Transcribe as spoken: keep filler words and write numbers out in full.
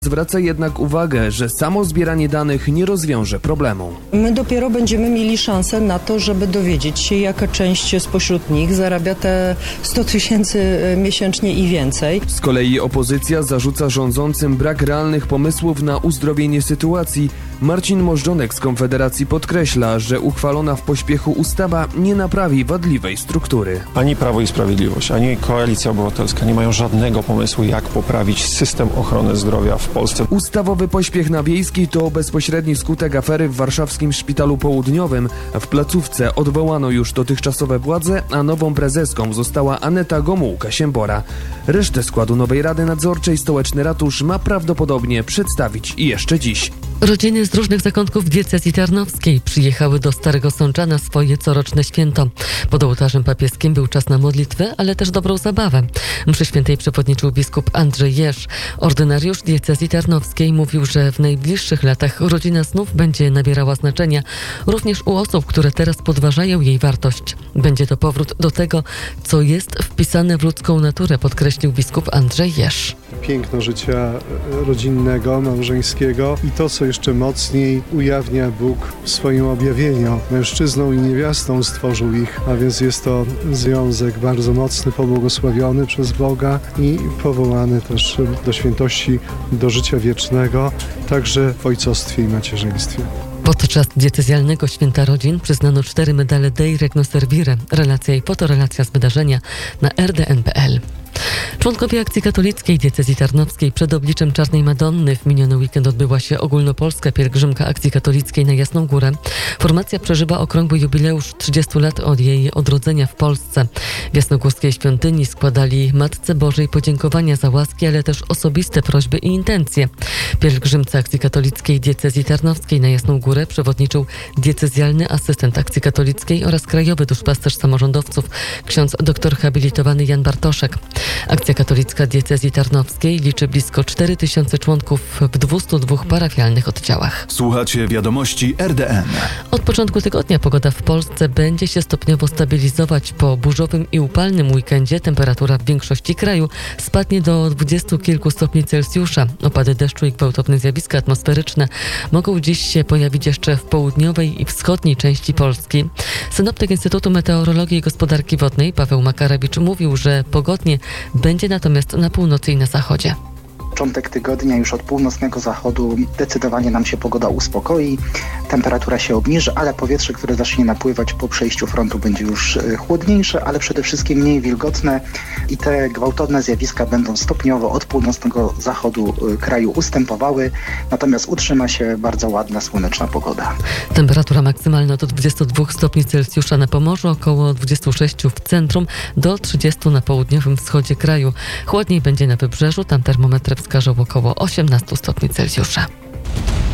Zwraca jednak uwagę, że samo zbieranie danych nie rozwiąże problemu. My dopiero będziemy mieli szansę na to, żeby dowiedzieć się, jaka część spośród nich zarabia te sto tysięcy miesięcznie i więcej. Z kolei opozycja zarzuca rządzącym brak realnych pomysłów na uzdrowienie sytuacji. Marcin Możdżonek z Konfederacji podkreśla, że uchwalona w pośpiechu ustawa nie naprawi wadliwej struktury. Ani Prawo i Sprawiedliwość, ani Koalicja Obywatelska nie mają żadnego pomysłu, jak poprawić system ochrony zdrowia w Polsce. Ustawowy pośpiech na Wiejskiej to bezpośredni skutek afery w warszawskim Szpitalu Południowym. W placówce odwołano już dotychczasowe władze, a nową prezeską została Aneta Gomułka-Siembora. Resztę składu nowej Rady Nadzorczej stołeczny ratusz ma prawdopodobnie przedstawić jeszcze dziś. Rodziny z różnych zakątków diecezji tarnowskiej przyjechały do Starego Sącza na swoje coroczne święto. Pod ołtarzem papieskim był czas na modlitwę, ale też dobrą zabawę. Mszy świętej przewodniczył biskup Andrzej Jeż. Ordynariusz diecezji tarnowskiej mówił, że w najbliższych latach rodzina znów będzie nabierała znaczenia, również u osób, które teraz podważają jej wartość. Będzie to powrót do tego, co jest wpisane w ludzką naturę, podkreślił biskup Andrzej Jeż. Piękno życia rodzinnego, małżeńskiego i to, co jeszcze mocniej ujawnia Bóg w swoim objawieniu. Mężczyzną i niewiastą stworzył ich, a więc jest to związek bardzo mocny, pobłogosławiony przez Boga i powołany też do świętości, do życia wiecznego, także w ojcostwie i macierzyństwie. Podczas diecezjalnego Święta Rodzin przyznano cztery medale Dei Regno Servire. Relacja i fotorelacja z wydarzenia na r d n kropka p l. Członkowie Akcji Katolickiej Diecezji Tarnowskiej przed obliczem Czarnej Madonny w miniony weekend odbyła się ogólnopolska pielgrzymka Akcji Katolickiej na Jasną Górę. Formacja przeżywa okrągły jubileusz trzydziestu lat od jej odrodzenia w Polsce. W jasnogórskiej świątyni składali Matce Bożej podziękowania za łaski, ale też osobiste prośby i intencje. Pielgrzymce Akcji Katolickiej Diecezji Tarnowskiej na Jasną Górę przewodniczył diecezjalny asystent Akcji Katolickiej oraz krajowy duszpasterz samorządowców ksiądz doktor habilitowany Jan Bartoszek. Akcja Katolicka Diecezji Tarnowskiej liczy blisko cztery tysiące członków w dwustu dwóch parafialnych oddziałach. Słuchacie wiadomości R D N. Od początku tygodnia pogoda w Polsce będzie się stopniowo stabilizować. Po burzowym i upalnym weekendzie temperatura w większości kraju spadnie do dwudziestu kilku stopni Celsjusza. Opady deszczu i gwałtowne zjawiska atmosferyczne mogą dziś się pojawić jeszcze w południowej i wschodniej części Polski. Synoptyk Instytutu Meteorologii i Gospodarki Wodnej Paweł Makarewicz mówił, że pogodnie będzie natomiast na północy i na zachodzie. Początek tygodnia już od północnego zachodu zdecydowanie nam się pogoda uspokoi, temperatura się obniży, ale powietrze, które zacznie napływać po przejściu frontu, będzie już chłodniejsze, ale przede wszystkim mniej wilgotne i te gwałtowne zjawiska będą stopniowo od północnego zachodu kraju ustępowały, natomiast utrzyma się bardzo ładna, słoneczna pogoda. Temperatura maksymalna do dwudziestu dwóch stopni Celsjusza na Pomorzu, około dwudziestu sześciu w centrum, do trzydziestu na południowym wschodzie kraju. Chłodniej będzie na wybrzeżu, tam termometry wskażą około osiemnastu stopni Celsjusza.